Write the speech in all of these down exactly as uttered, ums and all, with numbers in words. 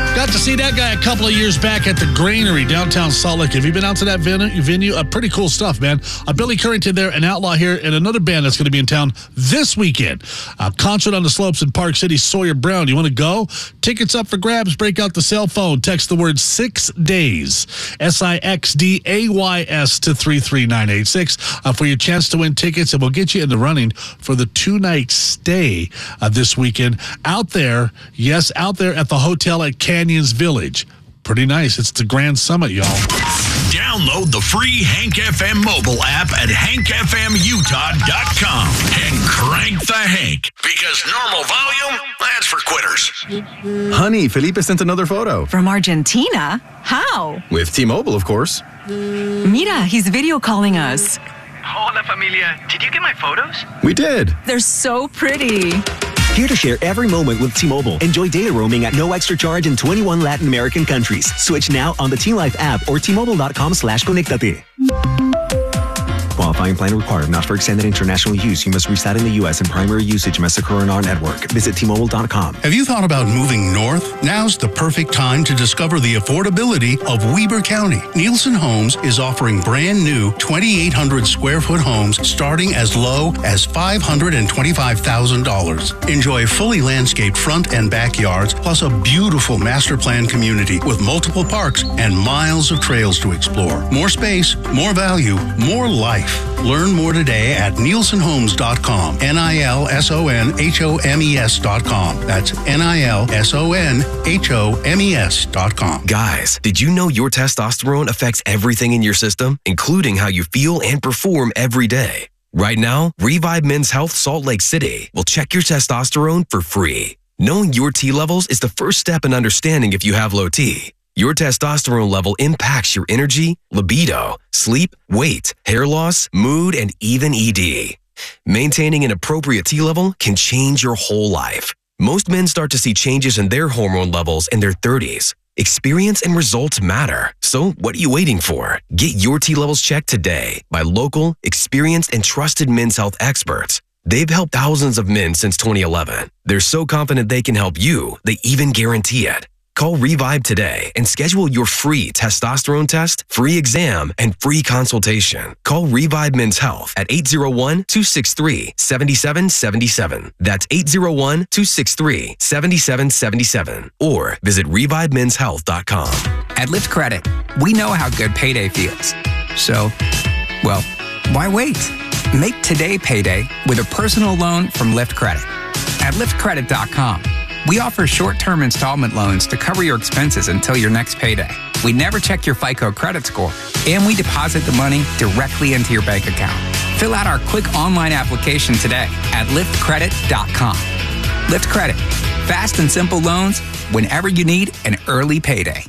Got to see that guy a couple of years back at the Granary, downtown Salt Lake. Have you been out to that venue? venue? Uh, pretty cool stuff, man. Uh, Billy Currington there, an Outlaw here, and another band that's going to be in town this weekend. Uh, concert on the slopes in Park City, Sawyer Brown. You want to go? Tickets up for grabs. Break out the cell phone. Text the word six days, S I X D A Y S, to three three nine eight six uh, for your chance to win tickets, and we'll get you in the running for the two-night stay uh, this weekend. Out there, yes, out there at the hotel at Canyons Village. Pretty nice. It's the Grand Summit, y'all. Download the free Hank F M mobile app at hank f m utah dot com and crank the Hank, because normal volume, that's for quitters. Honey, Felipe sent another photo. From Argentina? How? With T-Mobile, of course. Mira, he's video calling us. Hola, familia. Did you get my photos? We did. They're so pretty. Here to share every moment with T-Mobile. Enjoy data roaming at no extra charge in twenty-one Latin American countries. Switch now on the T-Life app or T-Mobile.com slash conectate. Qualifying plan required. Not for extended international use. You must reside in the U S and primary usage must occur on our network. Visit T Mobile dot com. Have you thought about moving north? Now's the perfect time to discover the affordability of Weber County. Nielsen Homes is offering brand new twenty-eight hundred square foot homes starting as low as five hundred twenty-five thousand dollars. Enjoy fully landscaped front and backyards, plus a beautiful master plan community with multiple parks and miles of trails to explore. More space, more value, more life. Learn more today at nielsen homes dot com. N I L S O N H O M E S dot com. That's N I L S O N H O M E S dot com. Guys, did you know your testosterone affects everything in your system, including how you feel and perform every day? Right now, Revive Men's Health Salt Lake City will check your testosterone for free. Knowing your T levels is the first step in understanding if you have low T. Your testosterone level impacts your energy, libido, sleep, weight, hair loss, mood, and even E D. Maintaining an appropriate T level can change your whole life. Most men start to see changes in their hormone levels in their thirties. Experience and results matter. So what are you waiting for? Get your T levels checked today by local, experienced, and trusted men's health experts. They've helped thousands of men since twenty eleven. They're so confident they can help you, they even guarantee it. Call Revive today and schedule your free testosterone test, free exam, and free consultation. Call Revive Men's Health at eight zero one, two six three, seven seven seven seven. That's eight zero one, two six three, seven seven seven seven. Or visit revive men's health dot com. At Lyft Credit, we know how good payday feels. So, well, why wait? Make today payday with a personal loan from Lyft Credit. At lyft credit dot com. We offer short-term installment loans to cover your expenses until your next payday. We never check your FICO credit score, and we deposit the money directly into your bank account. Fill out our quick online application today at lyft credit dot com. Lyft Credit. Fast and simple loans whenever you need an early payday.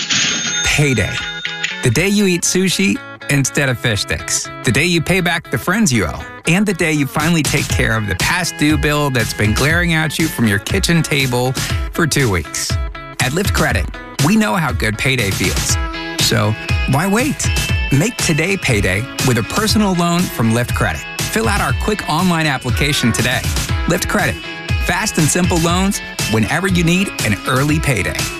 Payday. The day you eat sushi instead of fish sticks. The day you pay back the friends you owe. And the day you finally take care of the past due bill that's been glaring at you from your kitchen table for two weeks. At Lyft Credit, we know how good payday feels. So why wait? Make today payday with a personal loan from Lyft Credit. Fill out our quick online application today. Lyft Credit. Fast and simple loans whenever you need an early payday.